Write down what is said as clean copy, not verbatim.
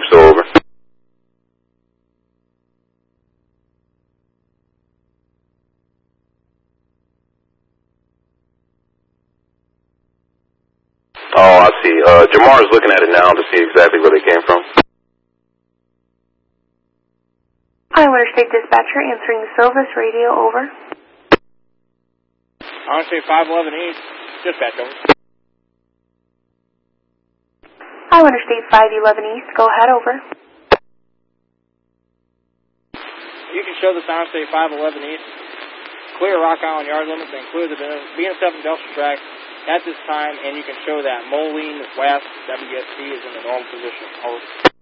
still over. Oh, I see. Jamar's looking at it now to see exactly where they came from. Iowa Interstate Dispatcher answering the Silvis radio, over. Iowa Interstate 511 East, dispatch, over. Iowa Interstate 511 East, go ahead, over. You can show this Iowa Interstate 511 East, clear Rock Island yard limits and clear the BN7 industrial track at this time, and you can show that Moline West WSP is in the normal position, over.